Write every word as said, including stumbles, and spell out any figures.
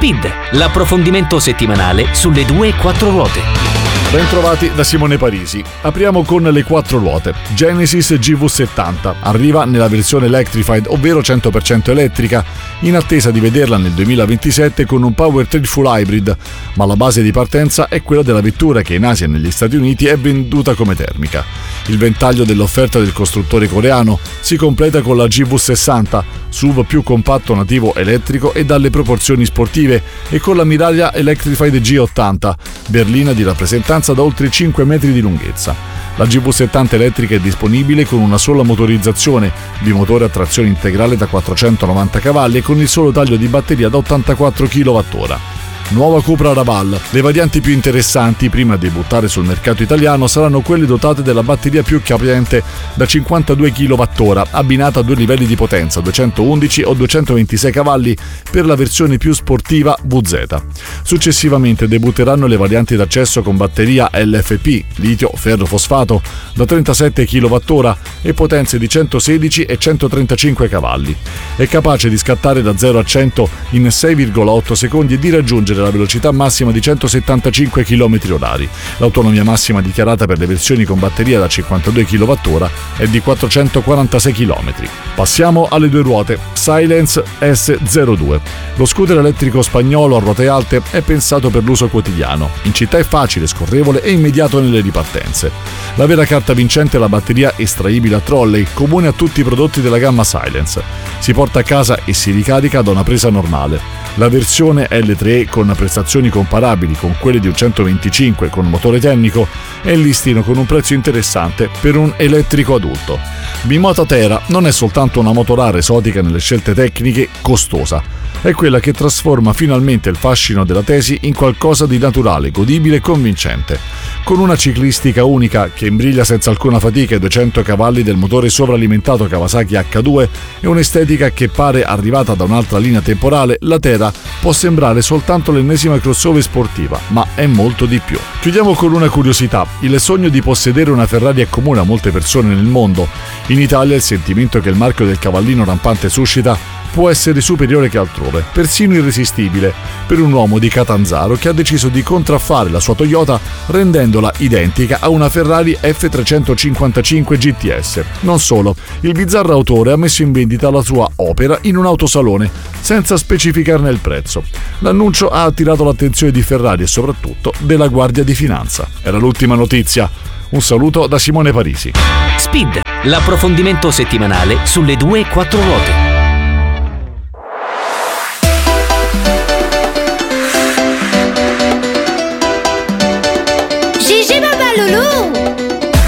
Speed, l'approfondimento settimanale sulle due e quattro ruote. Bentrovati da Simone Parisi. Apriamo con le quattro ruote. Genesis G V settanta arriva nella versione Electrified, ovvero cento per cento elettrica, in attesa di vederla nel duemilaventisette con un powertrain full hybrid, ma la base di partenza è quella della vettura che in Asia e negli Stati Uniti è venduta come termica. Il ventaglio dell'offerta del costruttore coreano si completa con la G V sessanta, S U V più compatto nativo elettrico e dalle proporzioni sportive, e con la miraglia Electrified G ottanta, berlina di rappresentanza da oltre cinque metri di lunghezza. La G V settanta elettrica è disponibile con una sola motorizzazione, bimotore a trazione integrale da quattrocentonovanta cavalli e con il solo taglio di batteria da ottantaquattro chilowattora. Nuova Cupra Raval. Le varianti più interessanti prima di debuttare sul mercato italiano saranno quelle dotate della batteria più capiente da cinquantadue chilowattora, abbinata a due livelli di potenza, duecentoundici o duecentoventisei cavalli per la versione più sportiva V Z. Successivamente debutteranno le varianti d'accesso con batteria L F P, litio ferro fosfato, da trentasette chilowattora e potenze di centosedici e centotrentacinque cavalli. È capace di scattare da zero a cento in sei virgola otto secondi e di raggiungere la velocità massima di centosettantacinque chilometri orari. L'autonomia massima dichiarata per le versioni con batteria da cinquantadue chilowattora è di quattrocentoquarantasei chilometri. Passiamo alle due ruote. Silence S zero due. Lo scooter elettrico spagnolo a ruote alte è pensato per l'uso quotidiano. In città è facile, scorrevole e immediato nelle ripartenze. La vera carta vincente è la batteria estraibile a trolley, comune a tutti i prodotti della gamma Silence. Si porta a casa e si ricarica da una presa normale. La versione L tre E con prestazioni comparabili con quelle di un centoventicinque con motore termico è in listino con un prezzo interessante per un elettrico adulto. Bimota Terra non è soltanto una moto rara esotica nelle scelte tecniche, costosa. È quella che trasforma finalmente il fascino della Tesi in qualcosa di naturale, godibile e convincente. Con una ciclistica unica che imbriglia senza alcuna fatica i duecento cavalli del motore sovralimentato Kawasaki H due e un'estetica che pare arrivata da un'altra linea temporale, la Terra può sembrare soltanto l'ennesima crossover sportiva, ma è molto di più. Chiudiamo con una curiosità. Il sogno di possedere una Ferrari è comune a molte persone nel mondo. In Italia il sentimento che il marchio del cavallino rampante suscita può essere superiore che altrove, persino irresistibile, per un uomo di Catanzaro che ha deciso di contraffare la sua Toyota rendendola identica a una Ferrari F trecentocinquantacinque G T S. Non solo, il bizzarro autore ha messo in vendita la sua opera in un autosalone, senza specificarne il prezzo. L'annuncio ha attirato l'attenzione di Ferrari e soprattutto della Guardia di Finanza. Era l'ultima notizia. Un saluto da Simone Parisi. Speed, l'approfondimento settimanale sulle due e quattro ruote. Gigi Baba Loulou.